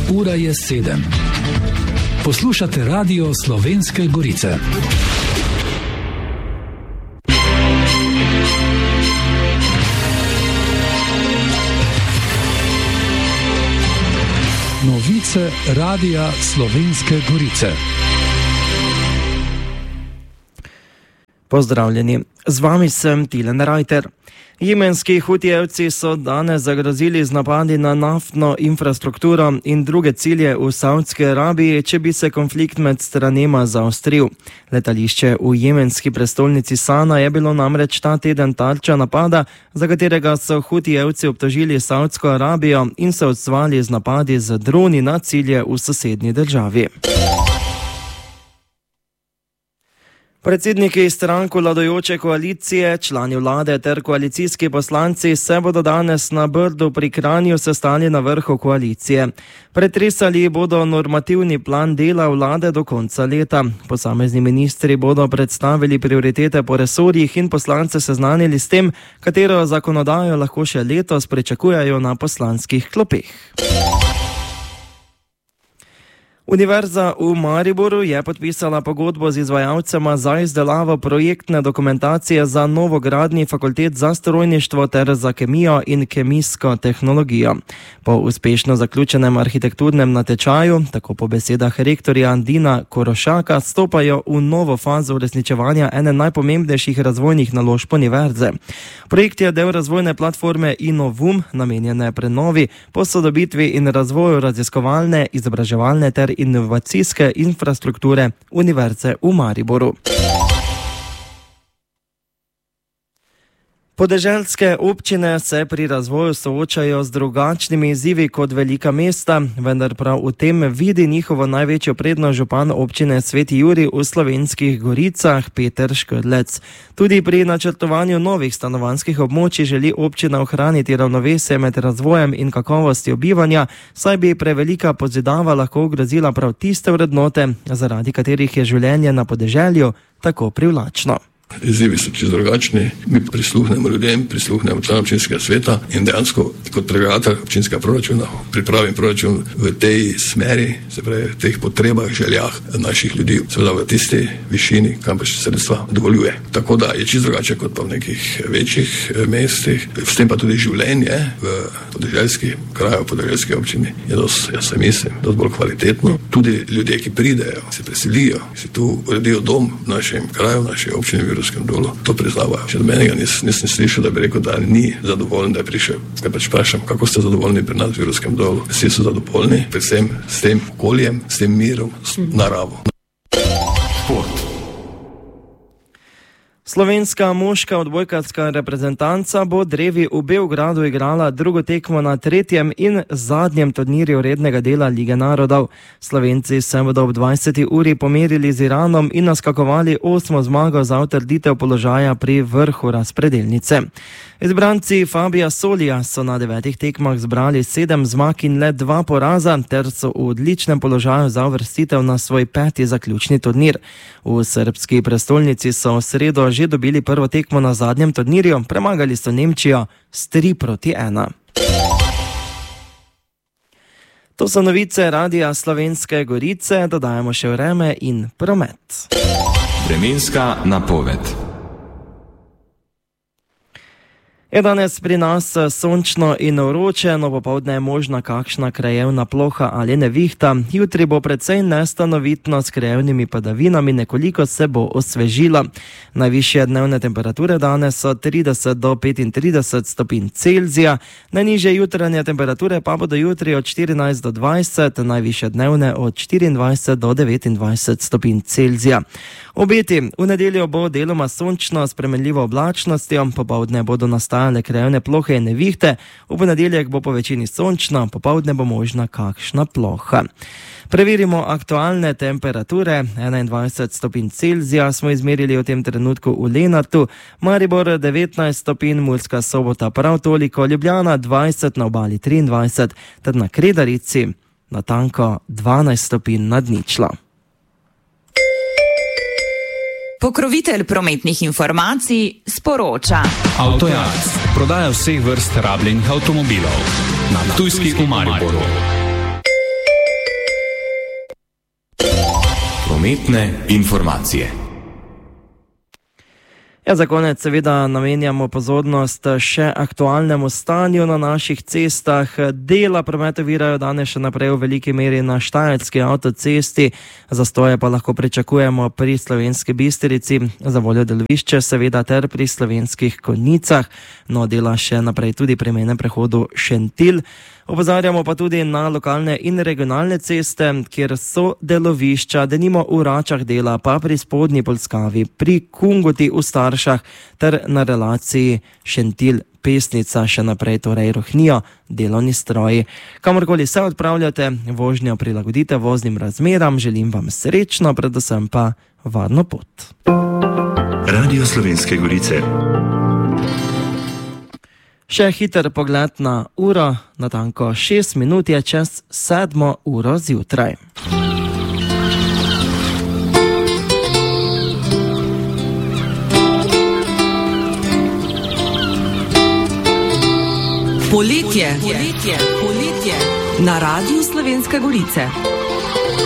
Ura je 7. Poslušate Radio Slovenske Gorice. Novice Radia Slovenske Gorice. Pozdravljeni, z vami sem Tilen Rajter. Jemenski hutijevci so danes zagrozili z napadi na naftno infrastrukturo in druge cilje v Saudski Arabiji, če bi se konflikt med stranema zaostril. Letališče v jemenski prestolnici Sana je bilo namreč ta teden tarča napada, za katerega so hutijevci obtožili Saudsko Arabijo in se odzvali z napadi z droni na cilje v sosednji državi. Predsedniki strank vladajoče koalicije, člani vlade ter koalicijski poslanci se bodo danes na Brdu pri Kranju sestali na vrhu koalicije. Pretresali bodo normativni plan dela vlade do konca leta. Posamezni ministri bodo predstavili prioritete po resorjih in poslance seznanili s tem, katero zakonodajo lahko še letos pričakujejo na poslanskih klopeh. Univerza v Mariboru je podpisala pogodbo z izvajalcema za izdelavo projektne dokumentacije za novogradnji fakultet za strojništvo ter za kemijo in kemijsko tehnologijo. Po uspešno zaključenem arhitekturnem natečaju, tako po besedah rektorja Dina Korošaka, stopajo v novo fazo uresničevanja ene najpomembnejših razvojnih naložb univerze. Projekt je del razvojne platforme Innovum, namenjene prenovi, posodobitvi in razvoju raziskovalne, izobraževalne ter inovacijske infrastrukture Univerze v Mariboru. Podeželske občine se pri razvoju soočajo z drugačnimi izzivi kot velika mesta, vendar prav v tem vidi njihovo največjo prednost župan občine Sveti Jurij v Slovenskih Goricah Peter Škrlec. Tudi pri načrtovanju novih stanovanjskih območij želi občina ohraniti ravnovesje med razvojem in kakovostjo bivanja, saj bi prevelika pozidava lahko ogrozila prav tiste vrednote, zaradi katerih je življenje na podeželju tako privlačno. Izzivi so čisto drugačni. Mi prisluhnemo ljudem, prisluhnemo članom občinskega sveta in dejansko kot predlagatelj občinskega proračuna pripravim proračun v tej smeri, se pravi v teh potrebah, željah naših ljudi, seveda v tisti višini, kam pa še sredstva dovoljuje. Tako da je čisto drugače kot pa v nekih večjih mestih. S tem pa tudi življenje v podeželskih krajih, v podeželski občini je dosti, jaz se mislim, dosti bolj kvalitetno. Tudi ljudje, ki pridejo, se preselijo, si tu uredijo dom v našem kraju, v naši občini v Ruskem Dolu, to priznava. Še od menega nisem slišal, da bi rekel, da ni zadovoljen, da je prišel. Kaj pač vprašam, kako ste zadovoljni pri nas v Ruskem Dolu? Vsi so zadovoljni, predvsem s tem okoljem, s tem mirom, s naravo. Slovenska moška odbojkarska reprezentanca bo drevi v Beogradu igrala drugo tekmo na tretjem in zadnjem turnirju rednega dela Lige narodov. Slovenci se bodo ob 20. uri pomerili z Iranom in naskakovali 8. zmago za utrditev položaja pri vrhu razpredelnice. Izbranci Fabija Solija so na 9 tekmah zbrali 7 zmag in le 2 poraza ter so v odličnem položaju za uvrstitev na svoj 5. zaključni turnir. V srbski prestolnici so v sredo že dobili prvo tekmo na zadnjem turnirju, premagali so Nemčijo s 3-1. To so novice Radia Slovenske Gorice, dodajamo še vreme in promet. Vremenska napoved. Je danes pri nas sončno in vroče, no popoldne je možna kakšna krajevna ploha ali nevihta. Jutri bo precej nestanovitno s krajevnimi padavinami, nekoliko se bo osvežila. Najvišje dnevne temperature danes so 30 do 35 stopinj Celzija, najnižje jutranje temperature pa bodo jutri od 14 do 20, najvišje dnevne od 24 do 29 stopinj Celzija. Obeti: v nedeljo bo deloma sončno s spremenljivo oblačnostjo, popoldne bodo nastajale krajevne plohe in nevihte, v ponedeljek bo po večini sončno, popoldne bo možna kakšna ploha. Preverimo aktualne temperature. 21 stopinj Celzija smo izmerili v tem trenutku v Lenartu, Maribor 19 stopinj, Murska Sobota prav toliko, Ljubljana 20, na obali 23, ter na Kredarici natanko 12 stopinj nad ničlo. Pokrovitelj prometnih informacij sporoča. Avtojakt. Prodaja vseh vrst rabljenih avtomobilov. Na Ptujski v Mariboru. Prometne informacije. Ja, za konec seveda namenjamo pozornost še aktualnemu stanju na naših cestah. Dela promet ovirajo danes še naprej v veliki meri na Štajerski avtocesti, zastoje pa lahko pričakujemo pri Slovenski Bistrici, za voljo delovišče seveda ter pri Slovenskih Konjicah, no dela še naprej tudi pri mejnem prehodu Šentilj. Opozarjamo pa tudi na lokalne in regionalne ceste, kjer so delovišča, denimo v Račah dela, pa pri Spodnji Polskavi, pri Kungoti v Staršah ter na relaciji Šentilj-Pesnica še naprej torej rohnijo delovni stroji. Kamorkoli se odpravljate, vožnjo prilagodite voznim razmeram, želim vam srečno, predvsem pa varno pot. Radio Slovenske Gorice. Še hiter pogled na uro, natanko 6 minut je čez 7 uro zjutraj. Poletje. Na Radiu Slovenske Gorice.